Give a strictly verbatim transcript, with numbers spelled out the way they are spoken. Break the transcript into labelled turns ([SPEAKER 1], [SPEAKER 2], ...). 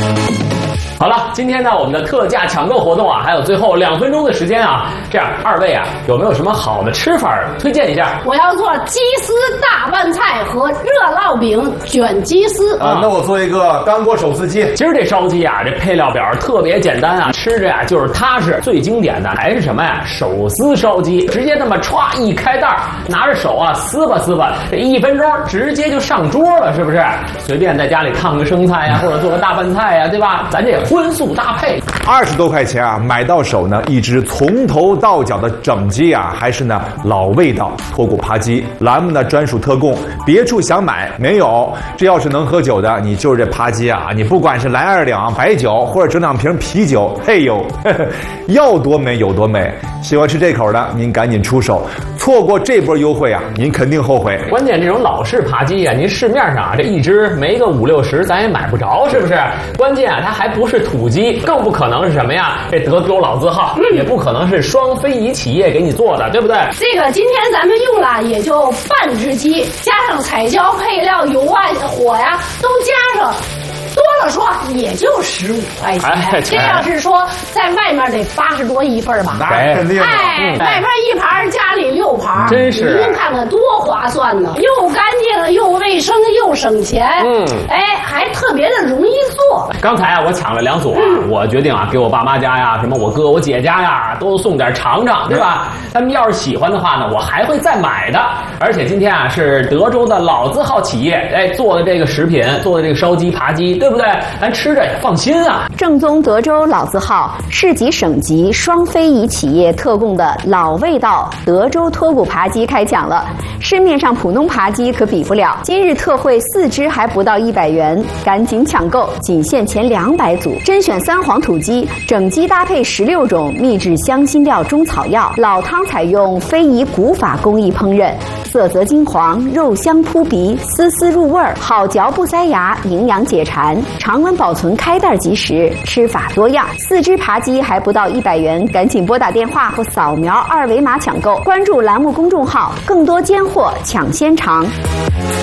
[SPEAKER 1] 好了，今天呢，我们的特价抢购活动啊，还有最后两分钟的时间啊，这样二位啊，有没有什么好的吃法推荐一下？
[SPEAKER 2] 我要做鸡丝大拌菜和热烙饼卷鸡丝
[SPEAKER 3] 啊，那我做一个干锅手撕鸡。
[SPEAKER 1] 其实这烧鸡啊，这配料表特别简单啊，吃着呀就是踏实。最经典的还是什么呀？手撕烧鸡，直接那么歘一开袋，拿着手啊撕吧撕吧，这一分钟直接就上桌了，是不是？随便在家里烫个生菜呀，或者做个大拌菜呀，对吧？咱这荤素搭配，
[SPEAKER 3] 二十多块钱啊，买到手呢，一只从头到脚的整鸡啊，还是呢老味道脱骨扒鸡，栏目呢专属特供，别处想买没有。这要是能喝酒的，你就是这扒鸡啊，你不管是来二两白酒，或者整两瓶啤酒，嘿呦，呵呵要多美有多美。喜欢吃这口的，您赶紧出手，错过这波优惠啊，您肯定后悔。
[SPEAKER 1] 关键这种老式扒鸡啊，您市面上啊这一只没个五六十，咱也买不着，是不是？关键啊，它还不是土鸡，更不可能是什么呀？这德州老字号，嗯、也不可能是双非遗企业给你做的，对不对？
[SPEAKER 2] 这个今天咱们用了也就半只鸡，加上彩椒、配料、油啊、火呀，都加上。多了说也就十五块钱，哎、这要是说在外面得八十多一份吧？
[SPEAKER 3] 那肯定。
[SPEAKER 2] 哎，外面一盘，家里六盘，
[SPEAKER 1] 真是。
[SPEAKER 2] 您看看多划算呢，又干净又卫生又省钱。嗯，哎，还特别的容易做。
[SPEAKER 1] 刚才啊，我抢了两组啊，嗯、我决定啊，给我爸妈家呀，什么我哥我姐家呀，都送点尝尝，对吧？嗯、他们要是喜欢的话呢，我还会再买的。而且今天啊，是德州的老字号企业哎做的这个食品，做的这个烧鸡扒鸡。对不对？咱吃着也放心啊！
[SPEAKER 4] 正宗德州老字号、市级省级双非遗企业特供的老味道德州脱骨扒鸡开抢了，市面上普通扒鸡可比不了。今日特惠四只还不到一百元，赶紧抢购，仅限前两百组。甄选三黄土鸡，整鸡搭配十六种秘制香辛料中草药，老汤采用非遗古法工艺烹饪，色泽金黄，肉香扑鼻，丝丝入味儿，好嚼不塞牙，营养解馋。常温保存，开袋即食，吃法多样。四只扒鸡还不到一百元，赶紧拨打电话或扫描二维码抢购。关注栏目公众号，更多尖货抢先尝。